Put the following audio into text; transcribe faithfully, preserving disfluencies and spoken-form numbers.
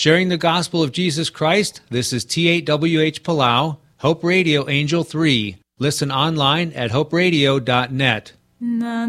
Sharing the gospel of Jesus Christ, this is T eight W H Palau, Hope Radio Angel three. Listen online at hope radio dot net.